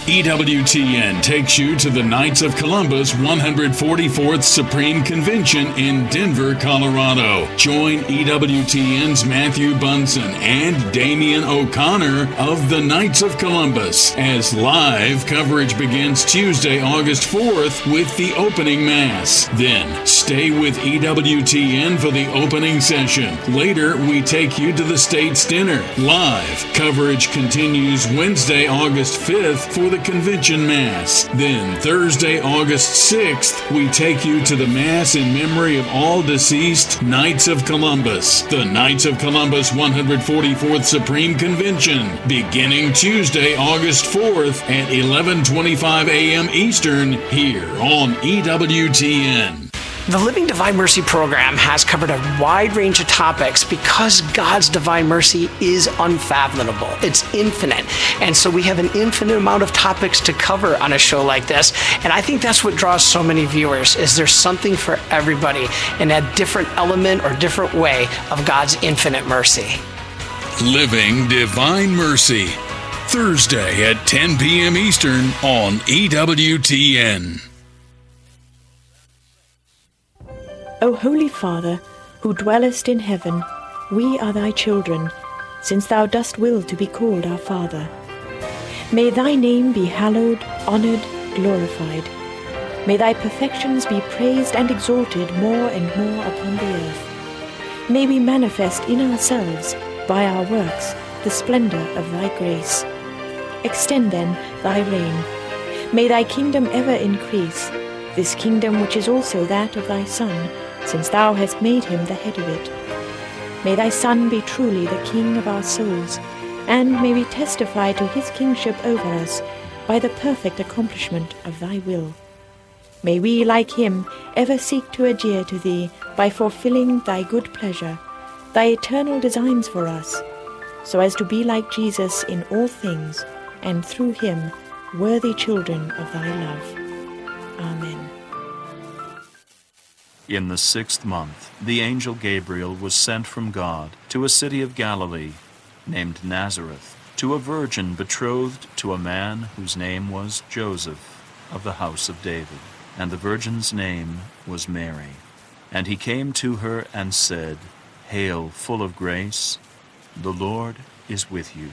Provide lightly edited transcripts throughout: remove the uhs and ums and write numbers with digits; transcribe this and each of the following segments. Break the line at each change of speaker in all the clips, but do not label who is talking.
EWTN takes you to the Knights of Columbus 144th Supreme Convention in Denver, Colorado. Join EWTN's Matthew Bunson and Damian O'Connor of the Knights of Columbus as live coverage begins Tuesday, August 4th with the opening Mass. Then stay with EWTN for the opening session. Later, we take you to the State's Dinner. Live coverage continues Wednesday, August 5th for the Convention Mass. Then Thursday, August 6th, we take you to the Mass in memory of all deceased Knights of Columbus. The Knights of Columbus 144th Supreme Convention, beginning Tuesday, August 4th at 11:25 a.m. Eastern, here on EWTN.
The Living Divine Mercy program has covered a wide range of topics because God's divine mercy is unfathomable. It's infinite. And so we have an infinite amount of topics to cover on a show like this. And I think that's what draws so many viewers, is there's something for everybody in a different element or different way of God's infinite mercy.
Living Divine Mercy, Thursday at 10 p.m. Eastern on EWTN.
O Holy Father, who dwellest in heaven, we are thy children, since thou dost will to be called our Father. May thy name be hallowed, honored, glorified. May thy perfections be praised and exalted more and more upon the earth. May we manifest in ourselves, by our works, the splendor of thy grace. Extend then thy reign. May thy kingdom ever increase, this kingdom which is also that of thy Son, since thou hast made him the head of it. May thy Son be truly the King of our souls, and may we testify to his kingship over us by the perfect accomplishment of thy will. May we, like him, ever seek to adhere to thee by fulfilling thy good pleasure, thy eternal designs for us, so as to be like Jesus in all things, and through him, worthy children of thy love. Amen.
In the 6th month, the angel Gabriel was sent from God to a city of Galilee named Nazareth, to a virgin betrothed to a man whose name was Joseph, of the house of David. And the virgin's name was Mary. And he came to her and said, Hail, full of grace, the Lord is with you.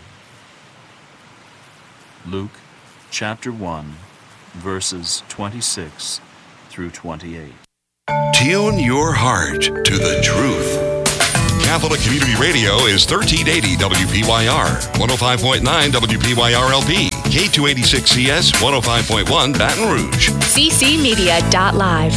Luke chapter 1, verses 26 through 28.
Tune your heart to the truth. Catholic Community Radio is 1380 WPYR, 105.9 WPYR-LP, K286CS, 105.1 Baton Rouge.
ccmedia.live.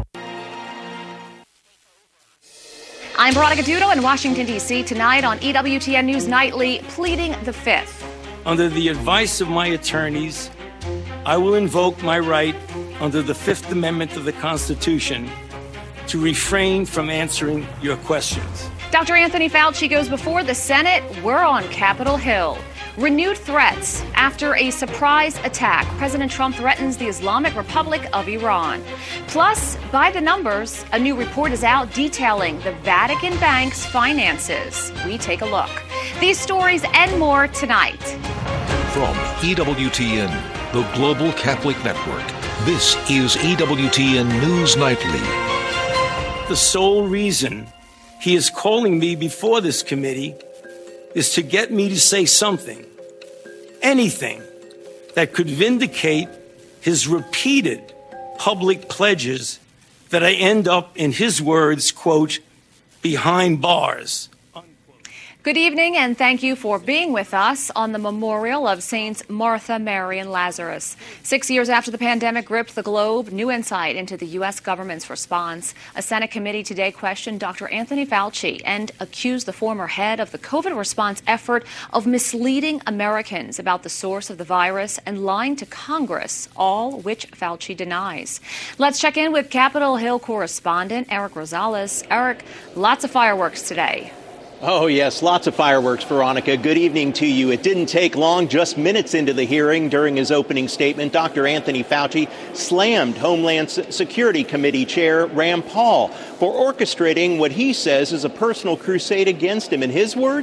I'm Veronica Dudo in Washington, D.C. Tonight on EWTN News Nightly, pleading the Fifth.
Under the advice of my attorneys, I will invoke my right under the Fifth Amendment of the Constitution to refrain from answering your questions.
Dr. Anthony Fauci goes before the Senate. We're on Capitol Hill. Renewed threats after a surprise attack. President Trump threatens the Islamic Republic of Iran. Plus, by the numbers, a new report is out detailing the Vatican Bank's finances. We take a look. These stories and more tonight.
From EWTN, the Global Catholic Network, this is EWTN News Nightly.
The sole reason he is calling me before this committee is to get me to say something, anything, that could vindicate his repeated public pledges that I end up, in his words, quote, behind bars.
Good evening, and thank you for being with us on the memorial of Saints Martha, Mary, and Lazarus. 6 years after the pandemic gripped the globe, new insight into the U.S. government's response. A Senate committee today questioned Dr. Anthony Fauci and accused the former head of the COVID response effort of misleading Americans about the source of the virus and lying to Congress, all which Fauci denies. Let's check in with Capitol Hill correspondent Eric Rosales. Eric, lots of fireworks today.
Oh, yes, lots of fireworks, Veronica. Good evening to you. It didn't take long, just minutes into the hearing. During his opening statement, Dr. Anthony Fauci slammed Homeland Security Committee Chair Rand Paul for orchestrating what he says is a personal crusade against him. In his words,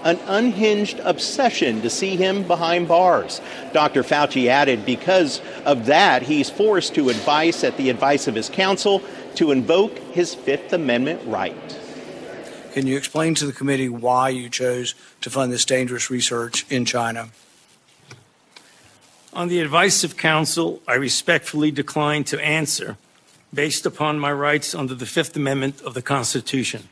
an unhinged obsession to see him behind bars. Dr. Fauci added because of that, he's forced to at the advice of his counsel to invoke his Fifth Amendment right.
Can you explain to the committee why you chose to fund this dangerous research in China?
On the advice of counsel, I respectfully decline to answer based upon my rights under the Fifth Amendment of the Constitution.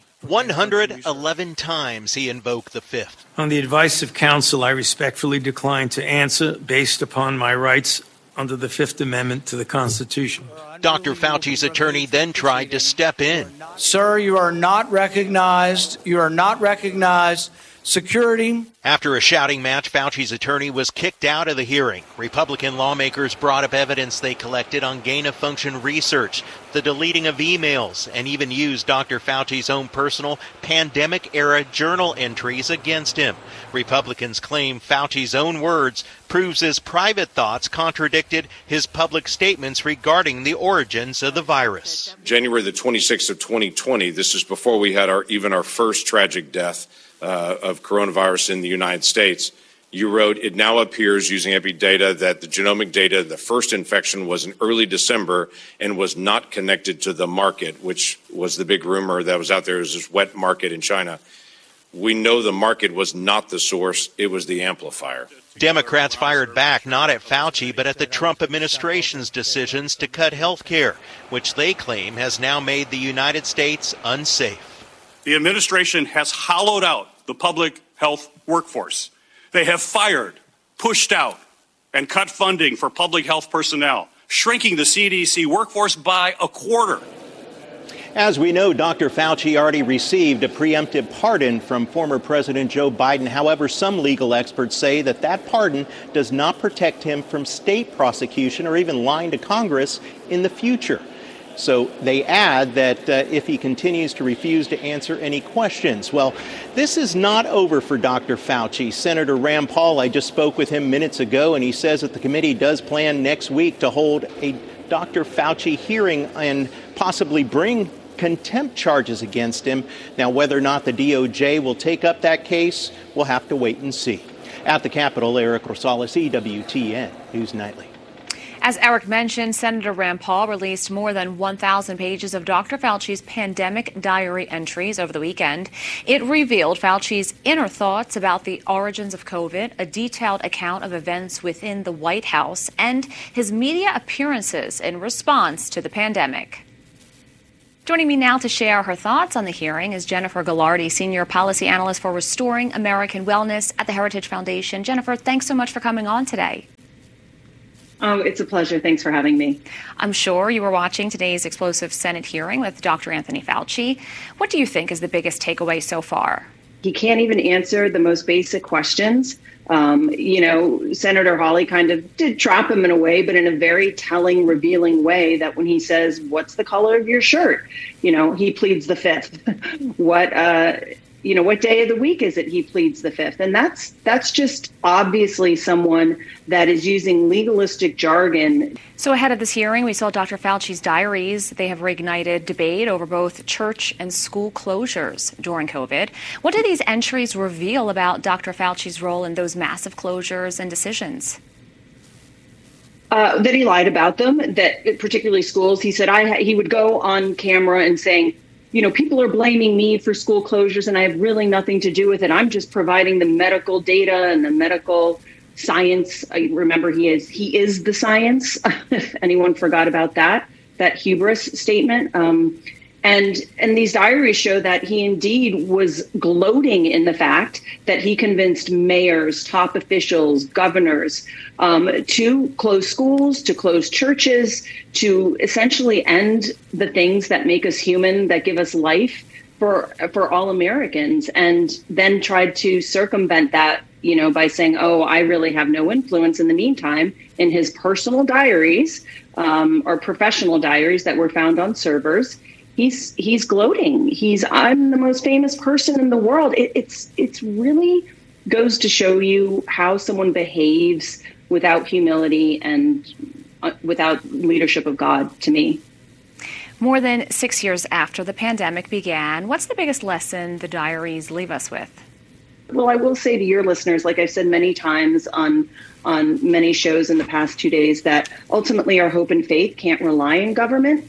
111 times he invoked the Fifth.
On the advice of counsel, I respectfully decline to answer based upon my rights under the Fifth Amendment to the Constitution.
Dr. Fauci's attorney then tried to step in.
Sir, you are not recognized. You are not recognized. Security.
After a shouting match, Fauci's attorney was kicked out of the hearing. Republican lawmakers brought up evidence they collected on gain-of-function research, the deleting of emails, and even used Dr. Fauci's own personal pandemic-era journal entries against him. Republicans claim Fauci's own words proves his private thoughts contradicted his public statements regarding the origins of the virus.
January the 26th of 2020, this is before we had our first tragic death of coronavirus in the United States. You wrote, it now appears using EpiData that the genomic data, the first infection was in early December and was not connected to the market, which was the big rumor that was out there, is this wet market in China. We know the market was not the source, it was the amplifier.
Democrats fired back not at Fauci, but at the Trump administration's decisions to cut health care, which they claim has now made the United States unsafe.
The administration has hollowed out the public health workforce. They have fired, pushed out, and cut funding for public health personnel, shrinking the CDC workforce by a quarter.
As we know, Dr. Fauci already received a preemptive pardon from former President Joe Biden. However, some legal experts say that pardon does not protect him from state prosecution or even lying to Congress in the future. So they add that if he continues to refuse to answer any questions. Well, this is not over for Dr. Fauci. Senator Rand Paul, I just spoke with him minutes ago, and he says that the committee does plan next week to hold a Dr. Fauci hearing and possibly bring contempt charges against him. Now, whether or not the DOJ will take up that case, we'll have to wait and see. At the Capitol, Eric Rosales, EWTN News Nightly.
As Eric mentioned, Senator Rand Paul released more than 1,000 pages of Dr. Fauci's pandemic diary entries over the weekend. It revealed Fauci's inner thoughts about the origins of COVID, a detailed account of events within the White House, and his media appearances in response to the pandemic. Joining me now to share her thoughts on the hearing is Jennifer Gallardi, Senior Policy Analyst for Restoring American Wellness at the Heritage Foundation. Jennifer, thanks so much for coming on today.
Oh, it's a pleasure. Thanks for having me.
I'm sure you were watching today's explosive Senate hearing with Dr. Anthony Fauci. What do you think is the biggest takeaway so far?
He can't even answer the most basic questions. Senator Hawley kind of did trap him in a way, but in a very telling, revealing way that when he says, what's the color of your shirt? He pleads the Fifth. What day of the week is it he pleads the Fifth? And that's just obviously someone that is using legalistic jargon.
So ahead of this hearing, we saw Dr. Fauci's diaries. They have reignited debate over both church and school closures during COVID. What do these entries reveal about Dr. Fauci's role in those massive closures and decisions?
That he lied about them, that particularly schools. He said he would go on camera and saying, people are blaming me for school closures and I have really nothing to do with it. I'm just providing the medical data and the medical science. Remember, he is the science, if anyone forgot about that hubris statement. And these diaries show that he indeed was gloating in the fact that he convinced mayors, top officials, governors to close schools, to close churches, to essentially end the things that make us human, that give us life for all Americans, and then tried to circumvent that, by saying, I really have no influence in the meantime, in his personal diaries or professional diaries that were found on servers. He's gloating. I'm the most famous person in the world. It's really goes to show you how someone behaves without humility and without leadership of God, to me.
More than 6 years after the pandemic began, what's the biggest lesson the diaries leave us with?
Well, I will say to your listeners, like I've said many times on many shows in the past 2 days, that ultimately our hope and faith can't rely on government.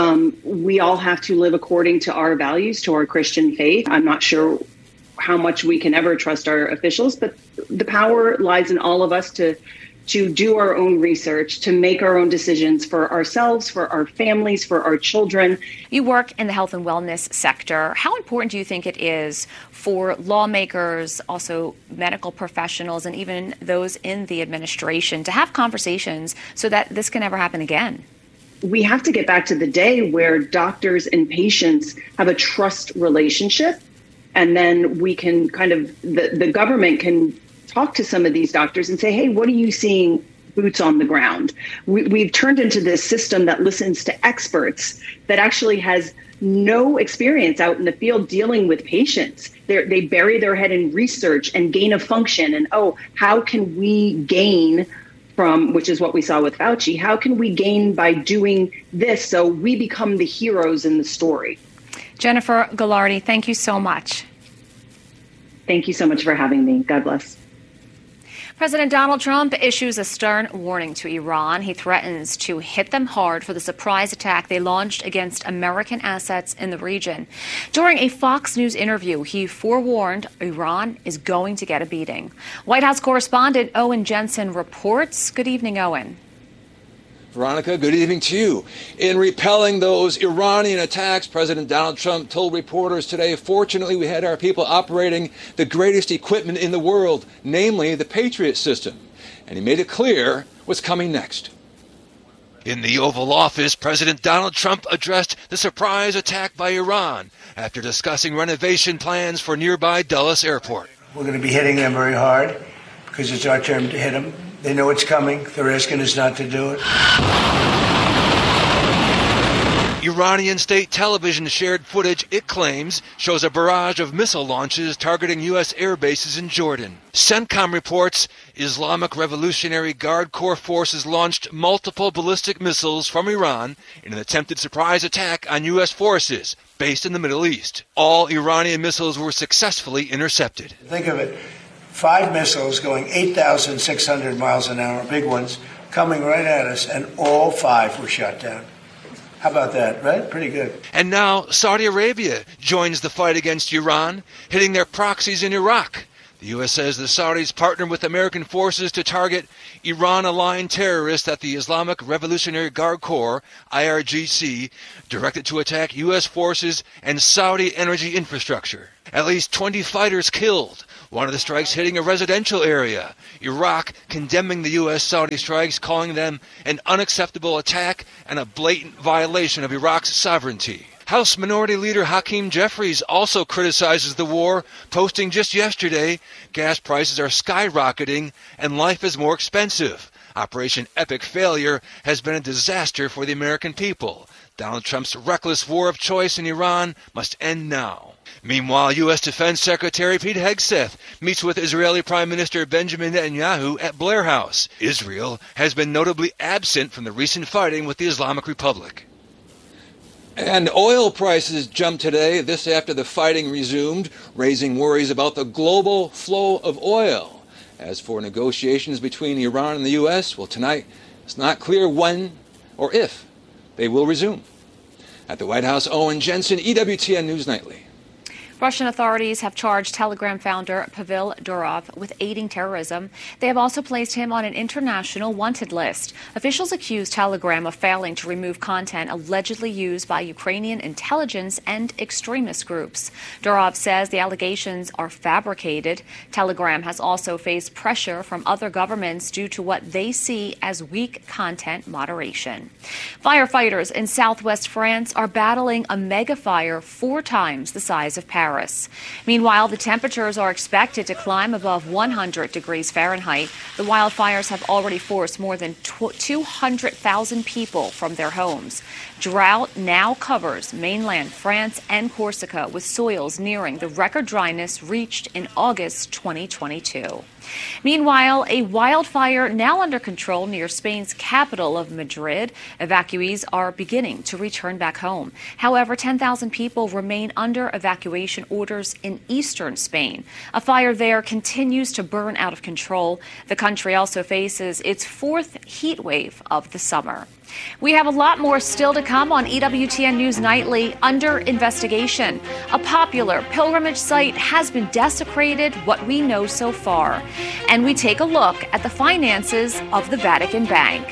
We all have to live according to our values, to our Christian faith. I'm not sure how much we can ever trust our officials, but the power lies in all of us to do our own research, to make our own decisions for ourselves, for our families, for our children.
You work in the health and wellness sector. How important do you think it is for lawmakers, also medical professionals, and even those in the administration to have conversations so that this can never happen again?
We have to get back to the day where doctors and patients have a trust relationship, and then we can the government can talk to some of these doctors and say, hey, what are you seeing boots on the ground? We've turned into this system that listens to experts that actually has no experience out in the field dealing with patients. They bury their head in research and gain of function. And, how can we gain from, which is what we saw with Fauci, how can we gain by doing this so we become the heroes in the story?
Jennifer Ghilardi, thank you so much.
Thank you so much for having me. God bless.
President Donald Trump issues a stern warning to Iran. He threatens to hit them hard for the surprise attack they launched against American assets in the region. During a Fox News interview, he forewarned Iran is going to get a beating. White House correspondent Owen Jensen reports. Good evening, Owen.
Veronica, good evening to you. In repelling those Iranian attacks, President Donald Trump told reporters today, fortunately, we had our people operating the greatest equipment in the world, namely the Patriot system. And he made it clear what's coming next. In the Oval Office, President Donald Trump addressed the surprise attack by Iran after discussing renovation plans for nearby Dulles Airport.
We're going to be hitting them very hard because it's our turn to hit them. They know it's coming. They're asking us not to do it.
Iranian state television shared footage it claims shows a barrage of missile launches targeting U.S. air bases in Jordan. CENTCOM reports Islamic Revolutionary Guard Corps forces launched multiple ballistic missiles from Iran in an attempted surprise attack on U.S. forces based in the Middle East. All Iranian missiles were successfully intercepted.
Think of it. 5 missiles going 8,600 miles an hour, big ones, coming right at us, and all 5 were shot down. How about that, right? Pretty good.
And now Saudi Arabia joins the fight against Iran, hitting their proxies in Iraq. The U.S. says the Saudis partnered with American forces to target Iran-aligned terrorists at the Islamic Revolutionary Guard Corps, IRGC, directed to attack U.S. forces and Saudi energy infrastructure. At least 20 fighters killed. One of the strikes hitting a residential area. Iraq condemning the U.S.-Saudi strikes, calling them an unacceptable attack and a blatant violation of Iraq's sovereignty. House Minority Leader Hakeem Jeffries also criticizes the war, posting just yesterday, gas prices are skyrocketing and life is more expensive. Operation Epic Failure has been a disaster for the American people. Donald Trump's reckless war of choice in Iran must end now. Meanwhile, U.S. Defense Secretary Pete Hegseth meets with Israeli Prime Minister Benjamin Netanyahu at Blair House. Israel has been notably absent from the recent fighting with the Islamic Republic. And oil prices jumped today, this after the fighting resumed, raising worries about the global flow of oil. As for negotiations between Iran and the U.S., well, tonight it's not clear when or if they will resume. At the White House, Owen Jensen, EWTN News Nightly.
Russian authorities have charged Telegram founder Pavel Durov with aiding terrorism. They have also placed him on an international wanted list. Officials accuse Telegram of failing to remove content allegedly used by Ukrainian intelligence and extremist groups. Durov says the allegations are fabricated. Telegram has also faced pressure from other governments due to what they see as weak content moderation. Firefighters in southwest France are battling a mega fire 4 times the size of Paris. Meanwhile, the temperatures are expected to climb above 100 degrees Fahrenheit. The wildfires have already forced more than 200,000 people from their homes. Drought now covers mainland France and Corsica, with soils nearing the record dryness reached in August 2022. Meanwhile, a wildfire now under control near Spain's capital of Madrid. Evacuees are beginning to return back home. However, 10,000 people remain under evacuation orders in eastern Spain. A fire there continues to burn out of control. The country also faces its fourth heat wave of the summer. We have a lot more still to come on EWTN News Nightly. Under investigation, a popular pilgrimage site has been desecrated, what we know so far. And we take a look at the finances of the Vatican Bank.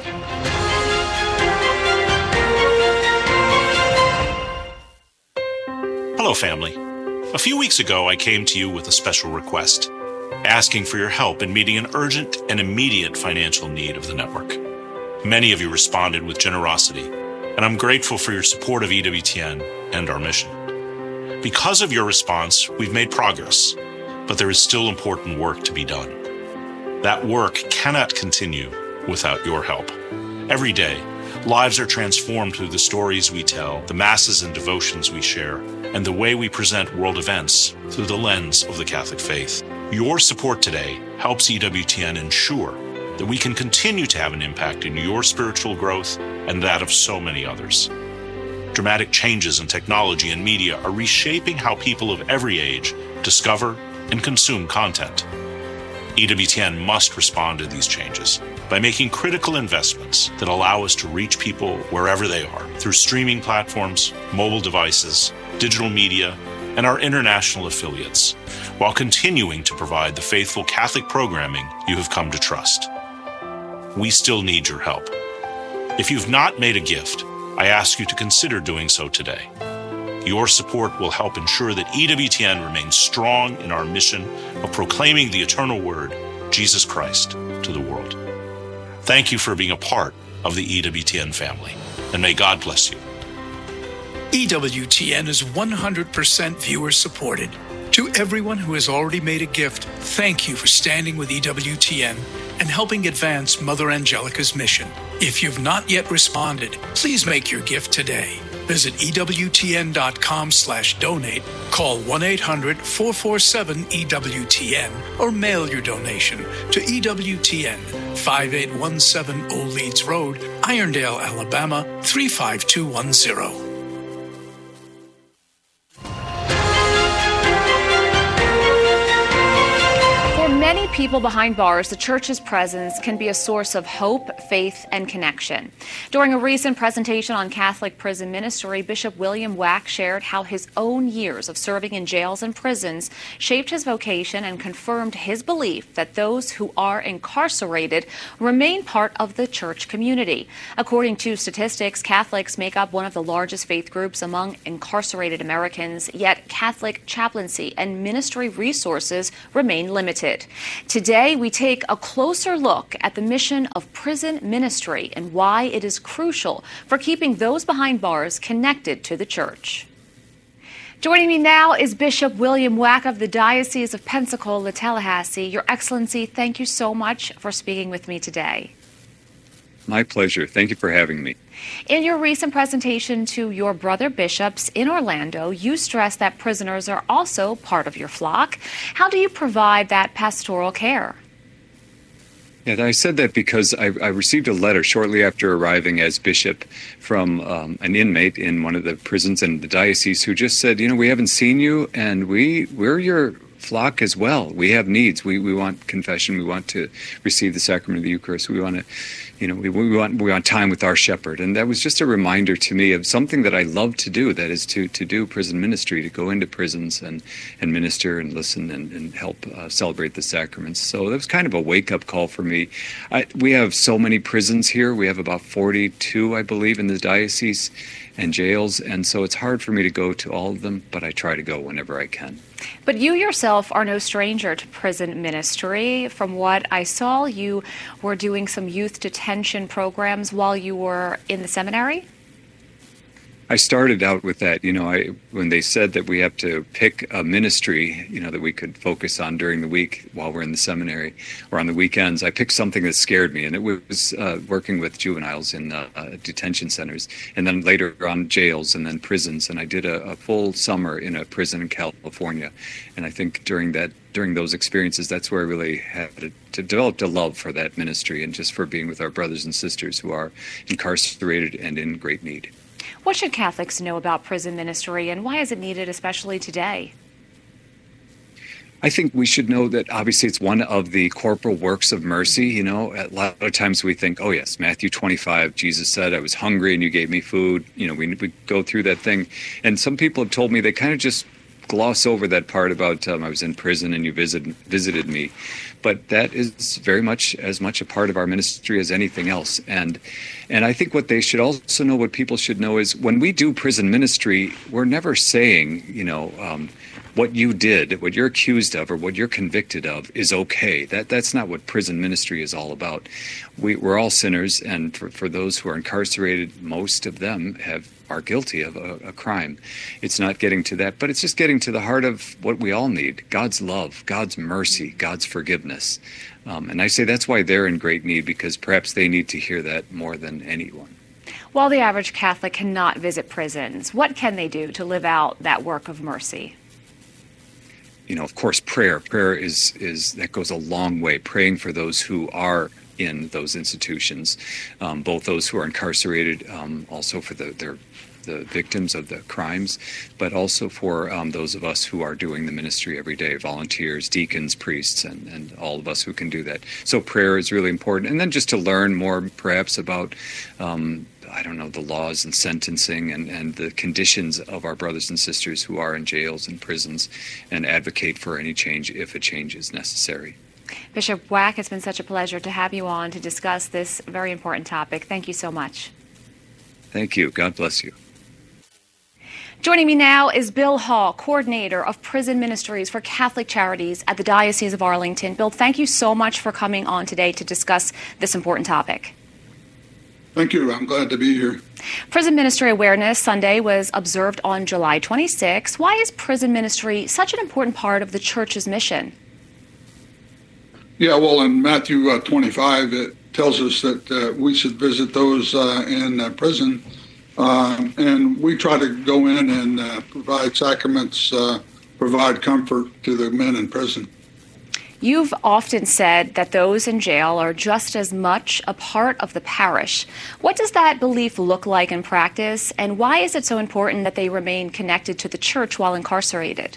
Hello, family. A few weeks ago, I came to you with a special request, asking for your help in meeting an urgent and immediate financial need of the network. Many of you responded with generosity, and I'm grateful for your support of EWTN and our mission. Because of your response, we've made progress, but there is still important work to be done. That work cannot continue without your help. Every day, lives are transformed through the stories we tell, the masses and devotions we share, and the way we present world events through the lens of the Catholic faith. Your support today helps EWTN ensure that we can continue to have an impact in your spiritual growth and that of so many others. Dramatic changes in technology and media are reshaping how people of every age discover and consume content. EWTN must respond to these changes by making critical investments that allow us to reach people wherever they are through streaming platforms, mobile devices, digital media, and our international affiliates, while continuing to provide the faithful Catholic programming you have come to trust. We still need your help. If you've not made a gift, I ask you to consider doing so today. Your support will help ensure that EWTN remains strong in our mission of proclaiming the eternal word, Jesus Christ, to the world. Thank you for being a part of the EWTN family, and may God bless you.
EWTN is 100% viewer supported. To everyone who has already made a gift, thank you for standing with EWTN and helping advance Mother Angelica's mission. If you've not yet responded, please make your gift today. Visit EWTN.com/donate, call 1-800-447-EWTN, or mail your donation to EWTN, 5817 Old Leeds Road, Irondale, Alabama, 35210.
Many people behind bars, the church's presence can be a source of hope, faith, and connection. During a recent presentation on Catholic prison ministry, Bishop William Wack shared how his own years of serving in jails and prisons shaped his vocation and confirmed his belief that those who are incarcerated remain part of the church community. According to statistics, Catholics make up one of the largest faith groups among incarcerated Americans, yet Catholic chaplaincy and ministry resources remain limited. Today, we take a closer look at the mission of prison ministry and why it is crucial for keeping those behind bars connected to the church. Joining me now is Bishop William Wack of the Diocese of Pensacola, Tallahassee. Your Excellency, thank you so much for speaking with me today.
My pleasure. Thank you for having me.
In your recent presentation to your brother bishops in Orlando, you stressed that prisoners are also part of your flock. How do you provide that pastoral care?
Yeah, I said that because I received a letter shortly after arriving as bishop from an inmate in one of the prisons in the diocese who just said, we haven't seen you, and we're your flock as well. We have needs. We want confession. We want to receive the sacrament of the Eucharist. We want to, we want time with our shepherd. And that was just a reminder to me of something that I love to do. That is to do prison ministry, to go into prisons and minister and listen and help celebrate the sacraments. So that was kind of a wake-up call for me. We have so many prisons here. We have about 42, I believe, in the diocese, and jails, and so it's hard for me to go to all of them, but I try to go whenever I can.
But you yourself are no stranger to prison ministry. From what I saw, you were doing some youth detention programs while you were in the seminary?
I started out with that. When they said that we have to pick a ministry, that we could focus on during the week while we're in the seminary or on the weekends, I picked something that scared me, and it was working with juveniles in detention centers, and then later on jails and then prisons. And I did a full summer in a prison in California, and I think during those experiences, that's where I really had to develop a love for that ministry and just for being with our brothers and sisters who are incarcerated and in great need.
What should Catholics know about prison ministry, and why is it needed, especially today?
I think we should know that obviously it's one of the corporal works of mercy. A lot of times we think, oh yes, Matthew 25, Jesus said, I was hungry and you gave me food. We go through that thing. And some people have told me they kind of just gloss over that part about I was in prison and you visited me. But that is very much as much a part of our ministry as anything else. And I think what they should also know, what people should know, is when we do prison ministry, we're never saying, what you did, what you're accused of, or what you're convicted of is okay. That's not what prison ministry is all about. We're all sinners, and for those who are incarcerated, most of them are guilty of a crime. It's not getting to that, but it's just getting to the heart of what we all need: God's love, God's mercy, God's forgiveness. And I say that's why they're in great need, because perhaps they need to hear that more than anyone.
While the average Catholic cannot visit prisons, what can they do to live out that work of mercy?
Of course, prayer. Prayer is that goes a long way. Praying for those who are in those institutions, both those who are incarcerated, also for the victims of the crimes, but also for those of us who are doing the ministry every day, volunteers, deacons, priests, and all of us who can do that. So prayer is really important. And then just to learn more perhaps about the laws and sentencing and the conditions of our brothers and sisters who are in jails and prisons, and advocate for any change if a change is necessary.
Bishop Wack, it's been such a pleasure to have you on to discuss this very important topic. Thank you so much.
Thank you. God bless you.
Joining me now is Bill Hall, coordinator of prison ministries for Catholic Charities at the Diocese of Arlington. Bill, thank you so much for coming on today to discuss this important topic.
Thank you. I'm glad to be here.
Prison Ministry Awareness Sunday was observed on July 26. Why is prison ministry such an important part of the Church's mission?
Yeah, well, in Matthew 25, it tells us that we should visit those in prison, and we try to go in and provide sacraments, provide comfort to the men in prison.
You've often said that those in jail are just as much a part of the parish. What does that belief look like in practice, and why is it so important that they remain connected to the Church while incarcerated?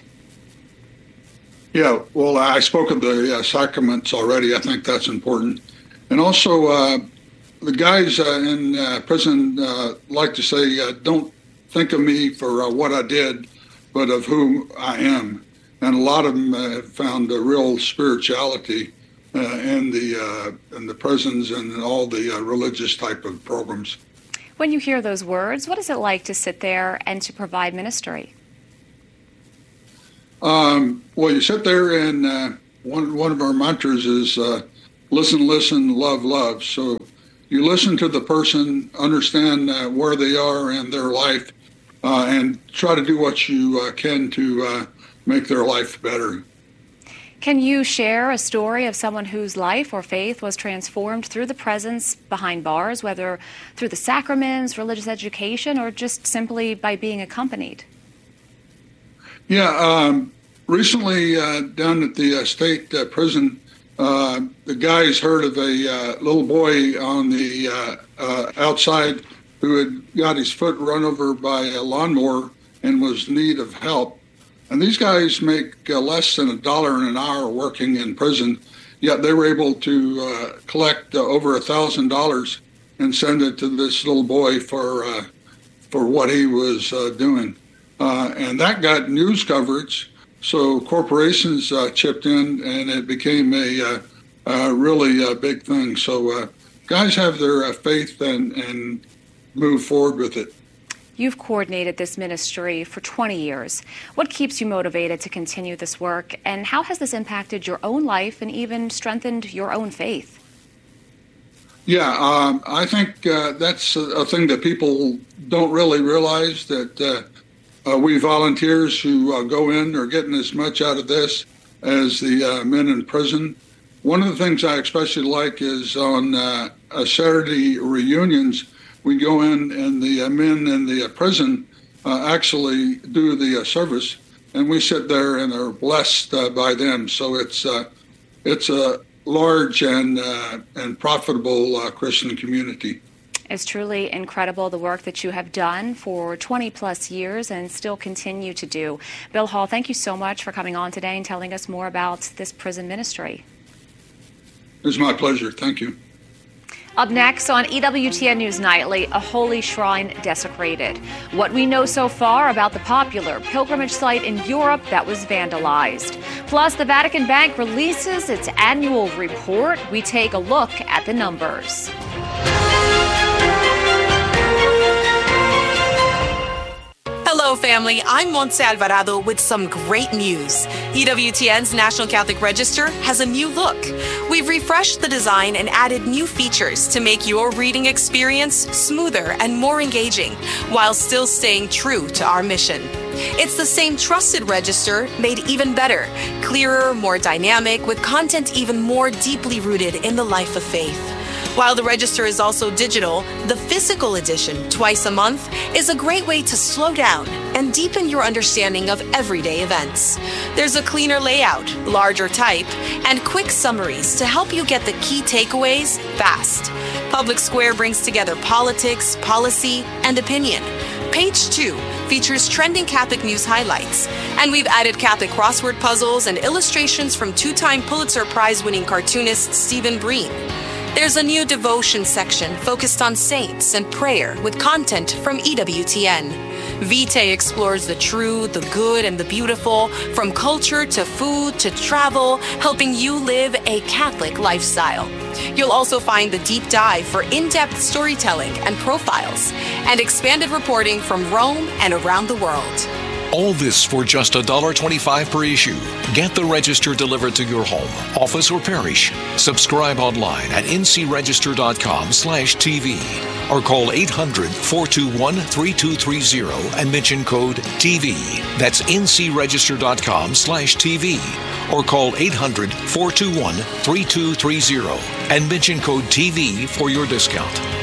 Yeah, well, I spoke of the sacraments already. I think that's important. And also, the guys in prison like to say, don't think of me for what I did, but of who I am. And a lot of them have found a real spirituality in the prisons and all the religious type of programs.
When you hear those words, what is it like to sit there and to provide ministry?
Well, you sit there, and one of our mantras is listen, listen, love, love. So you listen to the person, understand where they are in their life, and try to do what you can to make their life better.
Can you share a story of someone whose life or faith was transformed through the presence behind bars, whether through the sacraments, religious education, or just simply by being accompanied?
Yeah, recently down at the state prison, the guys heard of a little boy on the outside who had got his foot run over by a lawnmower and was in need of help. And these guys make less than $1 an hour working in prison, yet they were able to collect over $1,000 and send it to this little boy for what he was doing. And that got news coverage, so corporations chipped in, and it became a really big thing. So guys have their faith and move forward with it.
You've coordinated this ministry for 20 years. What keeps you motivated to continue this work, and how has this impacted your own life and even strengthened your own faith?
Yeah, I think that's a thing that people don't really realize, that we volunteers who go in are getting as much out of this as the men in prison. One of the things I especially like is on Saturday reunions, we go in and the men in the prison actually do the service, and we sit there and are blessed by them. So it's a large and profitable Christian community.
It's truly incredible the work that you have done for 20 plus years and still continue to do. Bill Hall, thank you so much for coming on today and telling us more about this prison ministry.
It's my pleasure. Thank you.
Up next on EWTN News Nightly, a holy shrine desecrated. What we know so far about the popular pilgrimage site in Europe that was vandalized. Plus, the Vatican Bank releases its annual report. We take a look at the numbers.
Hello, family. I'm Montse Alvarado with some great news. EWTN's National Catholic Register has a new look. We've refreshed the design and added new features to make your reading experience smoother and more engaging, while still staying true to our mission. It's the same trusted register, made even better, clearer, more dynamic, with content even more deeply rooted in the life of faith. While the register is also digital, the physical edition, twice a month, is a great way to slow down and deepen your understanding of everyday events. There's a cleaner layout, larger type, and quick summaries to help you get the key takeaways fast. Public Square brings together politics, policy, and opinion. Page 2 features trending Catholic news highlights, and we've added Catholic crossword puzzles and illustrations from two-time Pulitzer Prize-winning cartoonist Stephen Breen. There's a new devotion section focused on saints and prayer with content from EWTN. Vitae explores the true, the good, and the beautiful, from culture to food to travel, helping you live a Catholic lifestyle. You'll also find the deep dive for in-depth storytelling and profiles, and expanded reporting from Rome and around the world.
All this for just $1.25 per issue. Get the register delivered to your home, office, or parish. Subscribe online at ncregister.com/TV or call 800-421-3230 and mention code TV. That's ncregister.com/TV or call 800-421-3230 and mention code TV for your discount.